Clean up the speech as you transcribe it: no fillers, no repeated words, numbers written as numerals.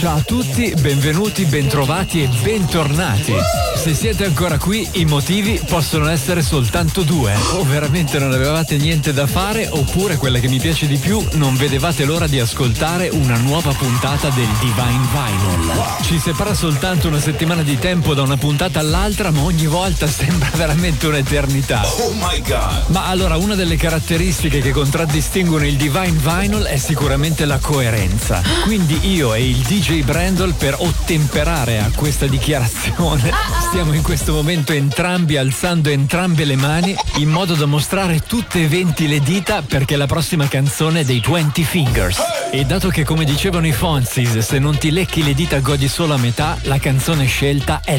Ciao a tutti, benvenuti, bentrovati e bentornati. Se siete ancora qui, i motivi possono essere soltanto due. O veramente non avevate niente da fare, oppure, quella che mi piace di più, non vedevate l'ora di ascoltare una nuova puntata del Divine Vinyl. Ci separa soltanto una settimana di tempo da una puntata all'altra, ma ogni volta sembra veramente un'eternità. Oh my God! Ma allora, una delle caratteristiche che contraddistinguono il Divine Vinyl è sicuramente la coerenza. Quindi io e il DJ Brandol, per ottemperare a questa dichiarazione, stiamo in questo momento entrambi alzando entrambe le mani in modo da mostrare tutte e 20 le dita, perché la prossima canzone è dei 20 Fingers. E dato che, come dicevano i Fonzis, se non ti lecchi le dita godi solo a metà, la canzone scelta è